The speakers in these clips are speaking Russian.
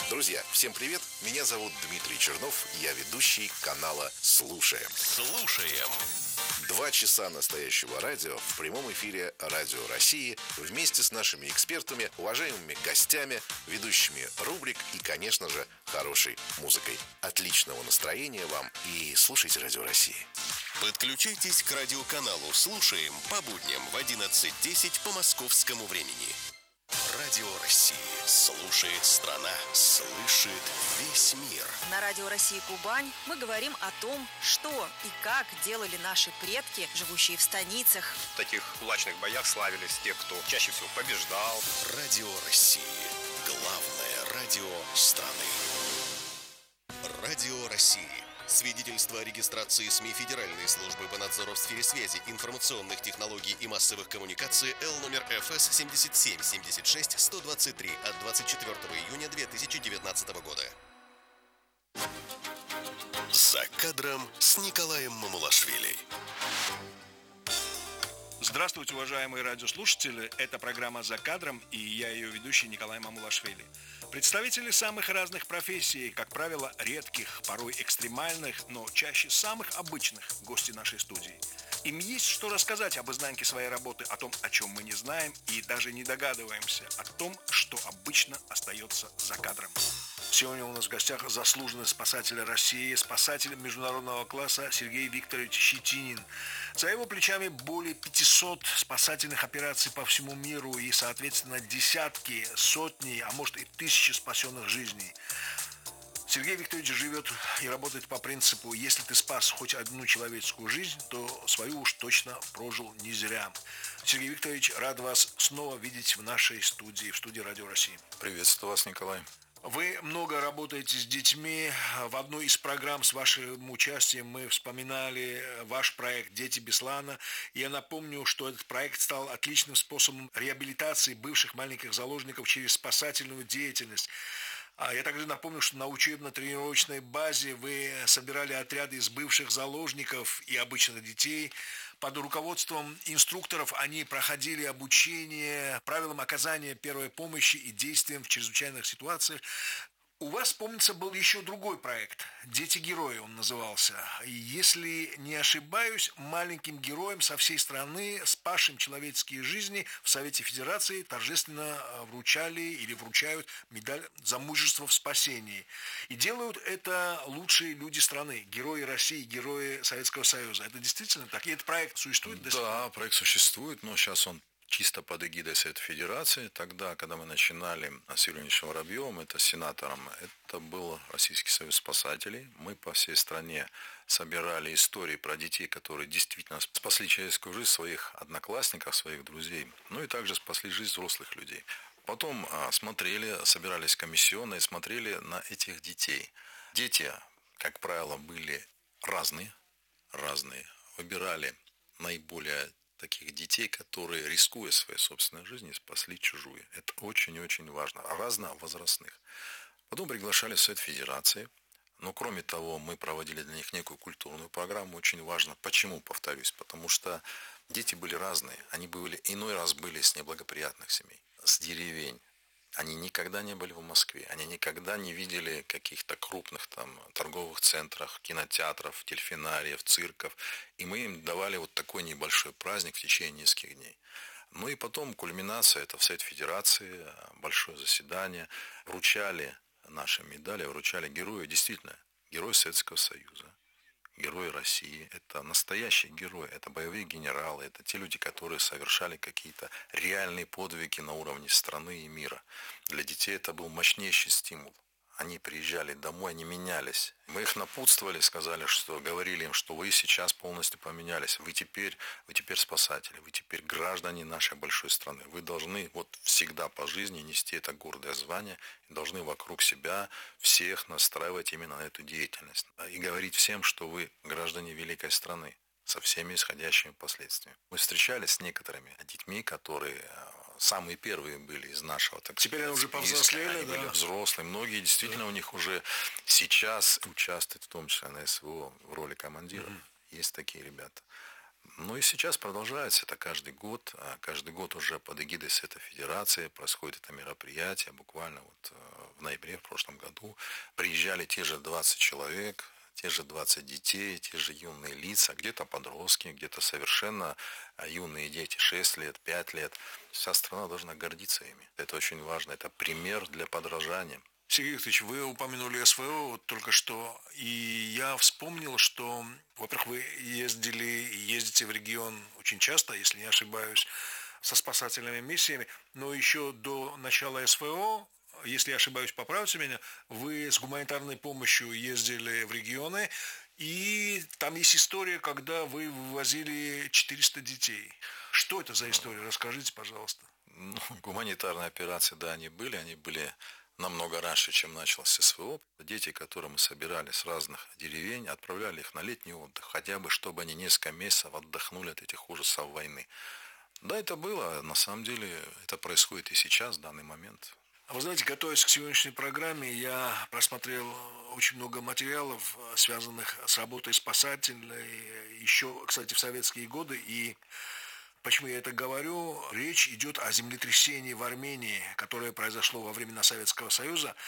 Друзья, всем привет! Меня зовут Дмитрий Чернов, я ведущий канала «Слушаем». Слушаем. 2 часа настоящего радио в прямом эфире Радио России вместе с нашими экспертами, уважаемыми гостями, ведущими рубрик и, конечно же, хорошей музыкой. Отличного настроения вам и слушайте Радио России. Подключайтесь к радиоканалу «Слушаем» по будням в 11:10 по московскому времени. Радио России. Слушает страна. Слышит весь мир. На Радио России Кубань мы говорим о том, что и как делали наши предки, живущие в станицах. В таких кулачных боях славились те, кто чаще всего побеждал. Радио России. Главное радио страны. Радио России. Свидетельство о регистрации СМИ Федеральной службы по надзору в сфере связи, информационных технологий и массовых коммуникаций Л номер ФС 77-76-123 от 24 июня 2019 года. За кадром с Николаем Мамулашвили. Здравствуйте, уважаемые радиослушатели. Это программа «За кадром» и я ее ведущий Николай Мамулашвили. Представители самых разных профессий, как правило, редких, порой экстремальных, но чаще самых обычных гости нашей студии. Им есть что рассказать об изнанке своей работы, о том, о чем мы не знаем и даже не догадываемся, о том, что обычно остается за кадром. Сегодня у нас в гостях заслуженный спасатель России, спасатель международного класса Сергей Викторович Щетинин. За его плечами более 500 спасательных операций по всему миру и, соответственно, десятки, сотни, а может и тысячи спасенных жизней. Сергей Викторович живет и работает по принципу: если ты спас хоть одну человеческую жизнь, то свою уж точно прожил не зря. Сергей Викторович, рад вас снова видеть в нашей студии, в студии Радио России. Приветствую вас, Николай. Вы много работаете с детьми. В одной из программ с вашим участием мы вспоминали ваш проект «Дети Беслана». Я напомню, что этот проект стал отличным способом реабилитации бывших маленьких заложников через спасательную деятельность. Я также напомню, что на учебно-тренировочной базе вы собирали отряды из бывших заложников и обычных детей. Под руководством инструкторов они проходили обучение правилам оказания первой помощи и действиям в чрезвычайных ситуациях. У вас, помнится, был еще другой проект «Дети-герои» он назывался. И, если не ошибаюсь, маленьким героям со всей страны, спасшим человеческие жизни, в Совете Федерации торжественно вручали или вручают медаль за мужество в спасении. И делают это лучшие люди страны, герои России, герои Советского Союза. Это действительно так? И этот проект существует до сих пор? Да, проект существует, но сейчас он чисто под эгидой Совета Федерации. Тогда, когда мы начинали с Юрием Ильичем Воробьевым, это сенатором, это был Российский союз спасателей. Мы по всей стране собирали истории про детей, которые действительно спасли человеческую жизнь своих одноклассников, своих друзей. Ну и также спасли жизнь взрослых людей. Потом смотрели, собирались комиссионные, смотрели на этих детей. Дети, как правило, были разные. Выбирали наиболее таких детей, которые, рискуя своей собственной жизнью, спасли чужую. Это очень-очень важно. Разновозрастных. Потом приглашали в Совет Федерации. Но, кроме того, мы проводили для них некую культурную программу. Очень важно. Почему, повторюсь? Потому что дети были разные. Они были, иной раз были с неблагоприятных семей, с деревень. Они никогда не были в Москве, они никогда не видели каких-то крупных там торговых центрах, кинотеатров, дельфинариев, цирков. И мы им давали вот такой небольшой праздник в течение нескольких дней. Ну и потом кульминация, это в Совет Федерации, большое заседание. Вручали наши медали, вручали герои, действительно, герои Советского Союза. Герои России, это настоящие герои, это боевые генералы, это те люди, которые совершали какие-то реальные подвиги на уровне страны и мира. Для детей это был мощнейший стимул. Они приезжали домой, они менялись. Мы их напутствовали, сказали, что говорили им, что вы сейчас полностью поменялись. Вы теперь спасатели, вы теперь граждане нашей большой страны. Вы должны вот всегда по жизни нести это гордое звание и должны вокруг себя всех настраивать именно на эту деятельность. И говорить всем, что вы граждане великой страны со всеми исходящими последствиями. Мы встречались с некоторыми детьми, которые самые первые были из нашего, так теперь сказать, они уже повзрослели, они были взрослые. Многие действительно у них уже сейчас участвуют, в том числе на СВО, в роли командиров. Есть такие ребята. Ну и сейчас продолжается это каждый год. Каждый год уже под эгидой Совета Федерации происходит это мероприятие. Буквально вот в ноябре в прошлом году приезжали те же 20 человек, те же 20 детей, те же юные лица, где-то подростки, где-то совершенно юные дети, 6 лет, 5 лет. Вся страна должна гордиться ими. Это очень важно, это пример для подражания. Сергей Викторович, вы упомянули СВО вот только что, и я вспомнил, что, во-первых, вы ездите в регион очень часто, если не ошибаюсь, со спасательными миссиями, но еще до начала СВО, если я ошибаюсь, поправьте меня, вы с гуманитарной помощью ездили в регионы, и там есть история, когда вы вывозили 400 детей. Что это за история? Расскажите, пожалуйста. Ну, гуманитарные операции, да, они были намного раньше, чем началось СВО. Дети, которые мы собирали с разных деревень, отправляли их на летний отдых, хотя бы, чтобы они несколько месяцев отдохнули от этих ужасов войны. Да, это было, на самом деле, это происходит и сейчас, в данный момент. Вы знаете, готовясь к сегодняшней программе, я просмотрел очень много материалов, связанных с работой спасательной, еще, кстати, в советские годы, и почему я это говорю? Речь идет о землетрясении в Армении, которое произошло во времена Советского Союза.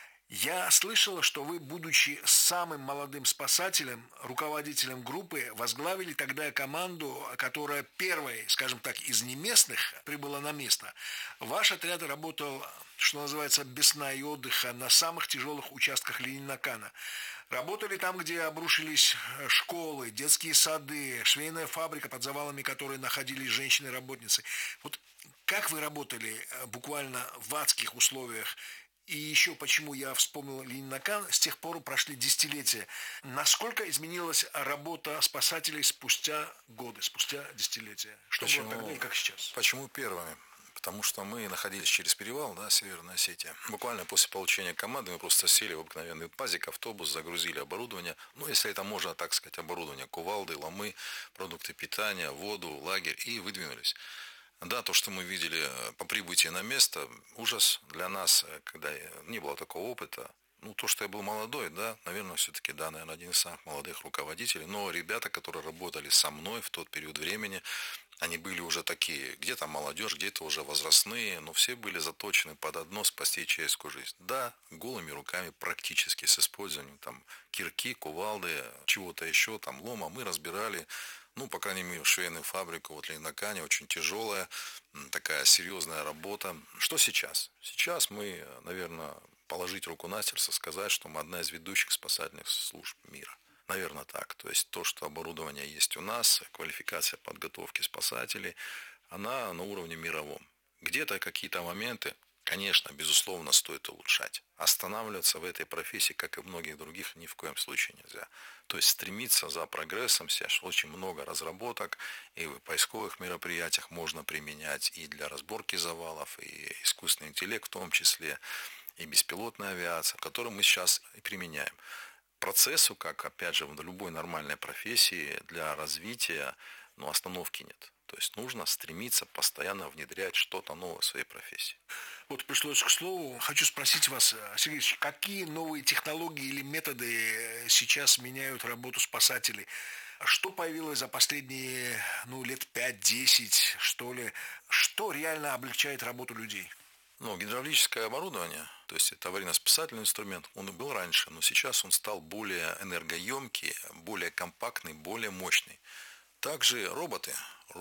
Я слышал, что вы, будучи самым молодым спасателем, руководителем группы, возглавили тогда команду, которая первой, скажем так, из неместных прибыла на место. Ваш отряд работал, что называется, без сна и отдыха на самых тяжелых участках Ленина-Кана. Работали там, где обрушились школы, детские сады, швейная фабрика, под завалами которой находились женщины-работницы. Вот как вы работали буквально в адских условиях? И еще почему я вспомнил Ленина-Кан, с тех пор прошли десятилетия. Насколько изменилась работа спасателей спустя годы, спустя десятилетия? Что было тогда и как сейчас? Почему первыми? Потому что мы находились через перевал, да, Северная Осетия. Буквально после получения команды мы просто сели в обыкновенный пазик, автобус, загрузили оборудование. Ну, если это можно так сказать, оборудование, кувалды, ломы, продукты питания, воду, лагерь, и выдвинулись. Да, то, что мы видели по прибытии на место, ужас для нас, когда не было такого опыта. Ну, то, что я был молодой, да, наверное, все-таки, да, наверное, один из самых молодых руководителей. Но ребята, которые работали со мной в тот период времени, они были уже такие, где-то молодежь, где-то уже возрастные, но все были заточены под одно — спасти человеческую жизнь. Да, голыми руками практически, с использованием там кирки, кувалды, чего-то еще, там лома, мы разбирали. Ну, по крайней мере, швейную фабрику, вот Ленина-Кане, очень тяжелая, такая серьезная работа. Что сейчас? Сейчас мы, наверное, положить руку на сердце, сказать, что мы одна из ведущих спасательных служб мира. Наверное, так. То есть то, что оборудование есть у нас, квалификация подготовки спасателей, она на уровне мировом. Где-то какие-то моменты, конечно, безусловно, стоит улучшать. Останавливаться в этой профессии, как и в многих других, ни в коем случае нельзя. То есть стремиться за прогрессом. Сейчас очень много разработок, и в поисковых мероприятиях можно применять и для разборки завалов, и искусственный интеллект в том числе, и беспилотная авиация, которую мы сейчас и применяем. Процессу, как, опять же, в любой нормальной профессии, для развития, остановки нет. То есть нужно стремиться постоянно внедрять что-то новое в своей профессии. Вот пришлось к слову. Хочу спросить вас, Сергей Ильич, какие новые технологии или методы сейчас меняют работу спасателей? Что появилось за последние лет 5-10, что ли? Что реально облегчает работу людей? Гидравлическое оборудование, то есть это аварийно-спасательный инструмент, он и был раньше, но сейчас он стал более энергоемкий, более компактный, более мощный. Также роботы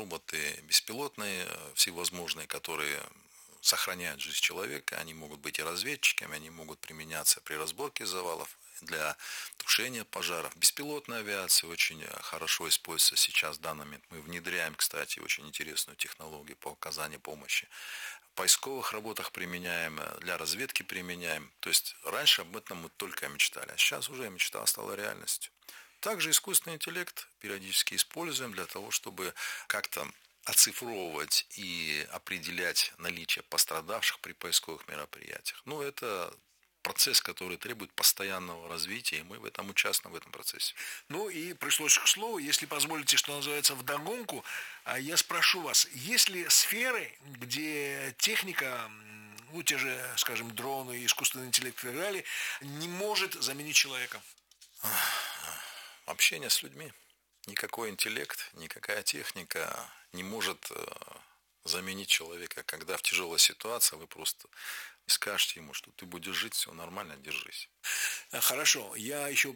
беспилотные, всевозможные, которые сохраняют жизнь человека, они могут быть и разведчиками, они могут применяться при разборке завалов, для тушения пожаров. Беспилотная авиация очень хорошо используется сейчас в данный момент. Мы внедряем, кстати, очень интересную технологию по оказанию помощи. В поисковых работах применяем, для разведки применяем. То есть раньше об этом мы только мечтали, а сейчас уже мечта стала реальностью. Также искусственный интеллект периодически используем для того, чтобы как-то оцифровывать и определять наличие пострадавших при поисковых мероприятиях. Это процесс, который требует постоянного развития, и мы в этом участвуем, в этом процессе. И пришлось к слову, если позволите, что называется, вдогонку, я спрошу вас, есть ли сферы, где техника, те же, скажем, дроны, искусственный интеллект и так далее, не может заменить человека? Общение с людьми. Никакой интеллект, никакая техника не может заменить человека, когда в тяжелой ситуации вы просто скажете ему, что ты будешь жить, все нормально, держись. Хорошо. Я еще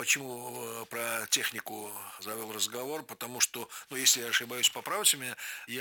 почему про технику завел разговор, потому что, если я ошибаюсь, поправьте меня,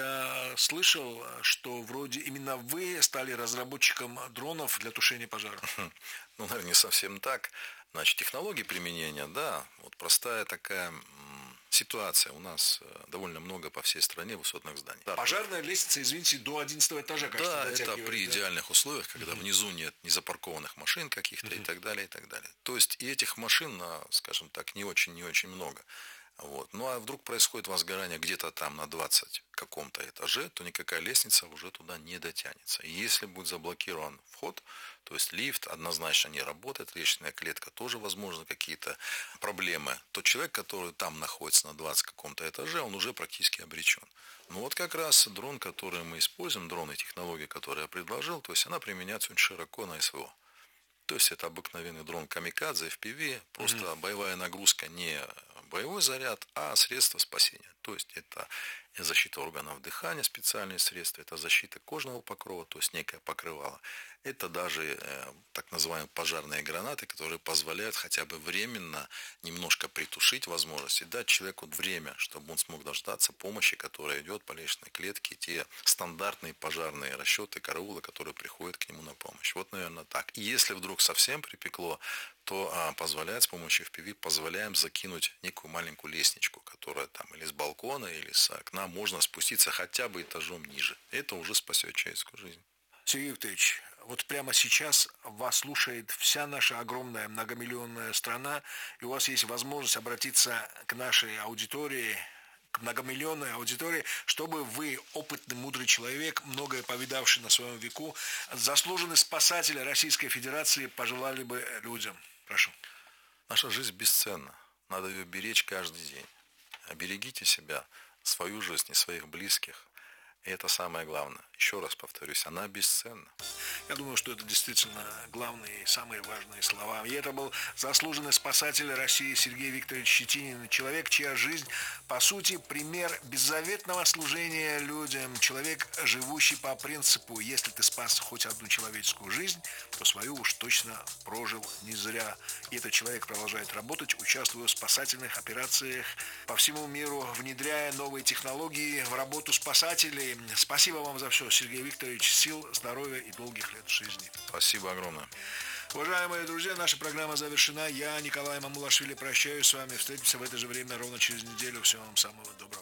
я слышал, что вроде именно вы стали разработчиком дронов для тушения пожаров. Наверное, не совсем так. Значит, технологии применения, да, вот простая такая ситуация. У нас довольно много по всей стране высотных зданий. Пожарная лестница, извините, до 11 этажа, кажется, да, это при да? идеальных условиях, когда внизу нет незапаркованных машин каких-то и так далее, и так далее. То есть и этих машин, скажем так, не очень много. Вот. Ну а вдруг происходит возгорание где-то там на 20 каком-то этаже, то никакая лестница уже туда не дотянется. И если будет заблокирован вход, то есть лифт однозначно не работает, лестничная клетка тоже, возможно, какие-то проблемы, то человек, который там находится на 20 каком-то этаже, он уже практически обречен. Ну вот как раз дрон, который мы используем, дрон и технологии, которые я предложил, то есть она применяется очень широко на СВО. То есть это обыкновенный дрон камикадзе, FPV, просто боевая нагрузка не боевой заряд, а средство спасения. То есть это защита органов дыхания, специальные средства, это защита кожного покрова, то есть некое покрывало. Это даже так называемые пожарные гранаты, которые позволяют хотя бы временно немножко притушить возможность и дать человеку время, чтобы он смог дождаться помощи, которая идет по лестничной клетке, те стандартные пожарные расчеты, караулы, которые приходят к нему на помощь. Вот, наверное, так. И если вдруг совсем припекло, то позволяет с помощью FPV, позволяем закинуть некую маленькую лестничку, которая там или с балкона, или с окна можно спуститься хотя бы этажом ниже. Это уже спасет человеческую жизнь. Сергей Викторович, вот прямо сейчас вас слушает вся наша огромная многомиллионная страна, и у вас есть возможность обратиться к нашей аудитории, к многомиллионной аудитории, чтобы вы, опытный, мудрый человек, многое повидавший на своем веку, заслуженный спасатель Российской Федерации, пожелали бы людям. Прошу. Наша жизнь бесценна. Надо ее беречь каждый день. Берегите себя, свою жизнь и своих близких. И это самое главное. Еще раз повторюсь, она бесценна. Я думаю, что это действительно главные и самые важные слова. И это был заслуженный спасатель России Сергей Викторович Щетинин. Человек, чья жизнь, по сути, пример беззаветного служения людям. Человек, живущий по принципу: если ты спас хоть одну человеческую жизнь, то свою уж точно прожил не зря. И этот человек продолжает работать, участвуя в спасательных операциях по всему миру, внедряя новые технологии в работу спасателей. Спасибо вам за все, Сергей Викторович. Сил, здоровья и долгих лет жизни. Спасибо огромное. Уважаемые друзья, наша программа завершена. Я, Николай Мамулашвили, прощаюсь с вами. Встретимся в это же время ровно через неделю. Всего вам самого доброго.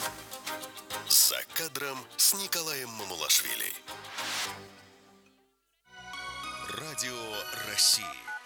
«За кадром» с Николаем Мамулашвили. Радио России.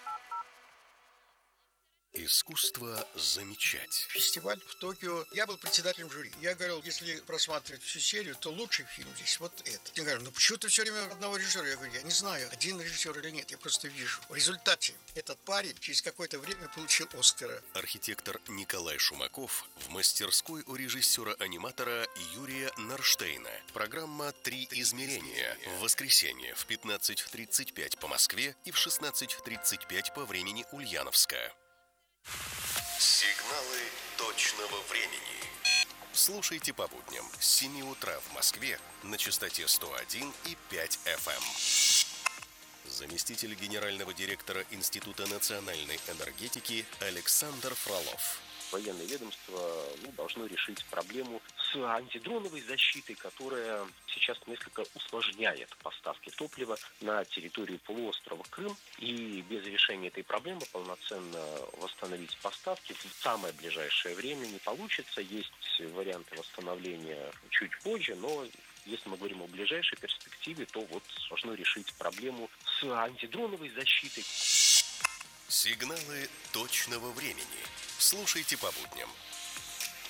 Искусство замечать. Фестиваль в Токио. Я был председателем жюри. Я говорил, если просматривать всю серию, то лучший фильм здесь вот этот. Я говорю, почему ты все время одного режиссера? Я говорю, я не знаю, один режиссер или нет, я просто вижу. В результате этот парень через какое-то время получил Оскара. Архитектор Николай Шумаков в мастерской у режиссера-аниматора Юрия Нарштейна. Программа «Три измерения». В воскресенье в 15:35 по Москве и в 16:35 по времени Ульяновска. Сигналы точного времени. Слушайте по будням с 7 утра в Москве на частоте 101,5 FM. Заместитель генерального директора Института национальной энергетики Александр Фролов. Военное ведомство должно решить проблему с антидроновой защитой, которая сейчас несколько усложняет поставки топлива на территорию полуострова Крым. И без решения этой проблемы полноценно восстановить поставки в самое ближайшее время не получится. Есть варианты восстановления чуть позже, но если мы говорим о ближайшей перспективе, то должно решить проблему с антидроновой защитой. Сигналы точного времени. Слушайте по будням